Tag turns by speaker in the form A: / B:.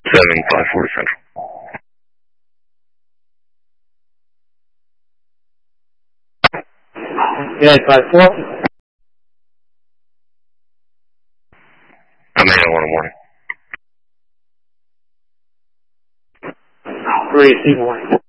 A: 754 Central.
B: Yeah, 54.
A: I'm 801 morning.
B: 3 morning.